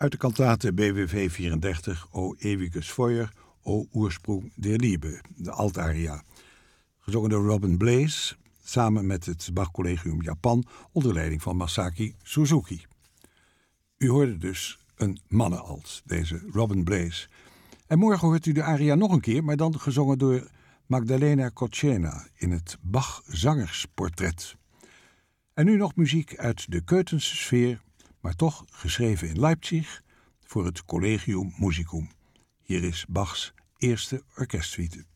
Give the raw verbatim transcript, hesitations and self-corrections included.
Uit de kantate B W V vierendertig, O ewiges Feuer, O Ursprung der Liebe, de altaria. Gezongen door Robin Blaze, samen met het Bach Collegium Japan, onder leiding van Masaki Suzuki. U hoorde dus een mannenalt, deze Robin Blaze. En morgen hoort u de aria nog een keer, maar dan gezongen door Magdalena Kochena in het Bach Zangersportret. En nu nog muziek uit de Keutense sfeer, maar toch geschreven in Leipzig voor het Collegium Musicum. Hier is Bachs eerste orkestsuite.